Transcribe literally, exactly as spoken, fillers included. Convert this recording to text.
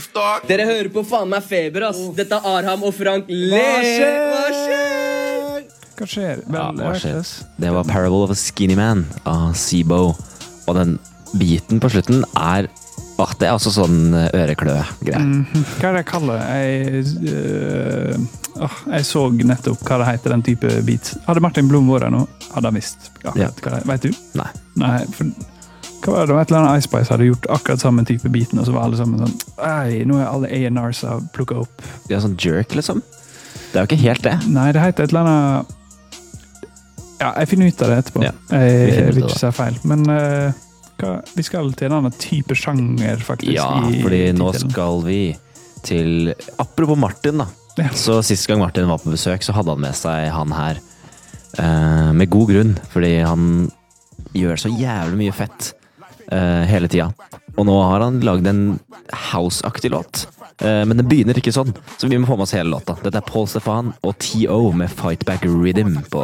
Dere hører på faen meg Feber, ass. Dette er Arham og Frank Le. Hva skjer? Hva skjer? Ja, Vel, hva jeg skjer? vet ikke. Det var Parable of a Skinny Man av Sibo. Og den biten på slutten er åh, det er også sånn øreklø-greier. Mhm. Hva er det jeg kaller det? Jeg, øh, åh, jeg så nettopp hva det heter, den type beat. Hadde Martin Blom vært her nå, hadde han visst. Ja, Ja. vet, hva det, vet du? Nei. Nei, for hva var det? Det var et eller annet Ice Spice hadde gjort akkurat samme type beaten, og så var alle sammen sånn, ei, nå er alle A and R's har plukket opp. Det er sånn jerk, liksom. Det er jo ikke helt det. Nei, det heter et eller annet... Ja, jeg finner ut av det etterpå. Ja, vi jeg finner ut vil av ikke si feil. Men øh, hva, vi skal til en annen type sjanger, faktisk. Ja, i fordi nå titelen. skal vi til... Apropos Martin, da. Ja. Så sist gang Martin var på besøk, så hadde han med seg han her. Eh, med god grunn, fordi han gjør så jævlig mye fett eh, hele tida. Og nå har han lagd en house-aktig låt. Eh, men den begynner ikke sånn, så vi må få med oss hele låta. Dette er Paul Stefan og T O med Fight Back Rhythm på